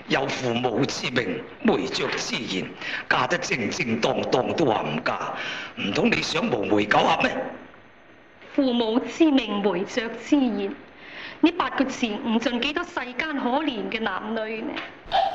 有父母之名，媒妁之言，嫁得正正當當都話唔嫁，唔通你想無媒苟合咩？ 父母之命，媒妁之言，呢8個字唔盡幾多世間可憐嘅男女呢？